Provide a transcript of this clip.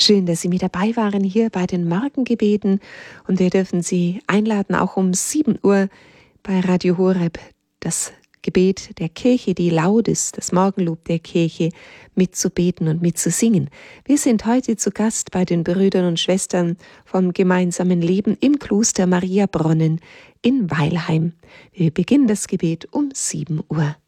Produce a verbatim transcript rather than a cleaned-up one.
Schön, dass Sie mit dabei waren hier bei den Morgengebeten und wir dürfen Sie einladen, auch um sieben Uhr bei Radio Horeb das Gebet der Kirche, die Laudes, das Morgenlob der Kirche, mitzubeten und mitzusingen. Wir sind heute zu Gast bei den Brüdern und Schwestern vom gemeinsamen Leben im Kloster Mariabronnen in Weilheim. Wir beginnen das Gebet um sieben Uhr.